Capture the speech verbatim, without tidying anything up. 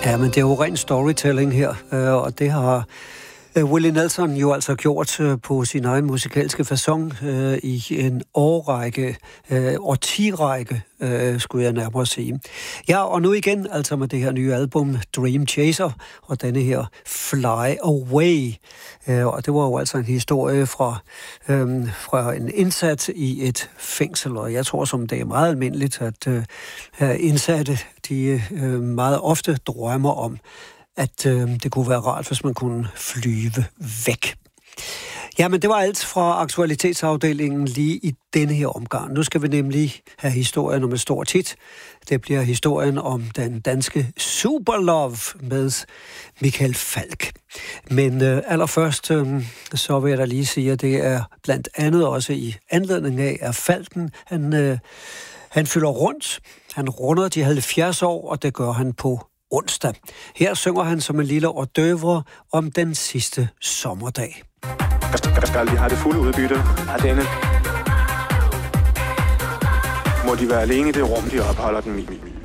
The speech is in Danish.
Ja, men det er jo ren storytelling her, og det har Willie Nelson jo altså gjort på sin egen musikalske facon øh, i en årrække, øh, årtirække, øh, skulle jeg nærmere sige. Ja, og nu igen, altså med det her nye album, Dream Chaser, og denne her Fly Away. Øh, og det var jo altså en historie fra, øh, fra en indsat i et fængsel, og jeg tror, som det er meget almindeligt, at øh, indsatte, de øh, meget ofte drømmer om, at øh, det kunne være rart, hvis man kunne flyve væk. Ja, men det var alt fra aktualitetsafdelingen lige i denne her omgang. Nu skal vi nemlig have historien om et stort hit. Det bliver historien om den danske Superlove med Michael Falch. Men øh, allerførst, øh, så vil jeg da lige sige, at det er blandt andet også i anledning af, at Falken, han, øh, han fylder rundt. Han runder de halvfjerds år, og det gør han på onsdag. Her synger han som en lille hors d'oeuvre om den sidste sommerdag. Jeg skal aldrig have det fulde udbytte af denne. Må de være alene i det rum, de opholder den i.